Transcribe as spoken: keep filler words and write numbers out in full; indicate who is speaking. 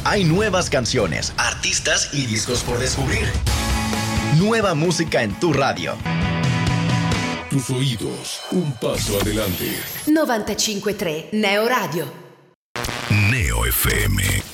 Speaker 1: Hay nuevas canciones, artistas y discos por descubrir. Nueva música en tu radio.
Speaker 2: Tus oídos, un paso adelante.
Speaker 3: novantacinque punto tre Neo Radio.
Speaker 2: Neo F M.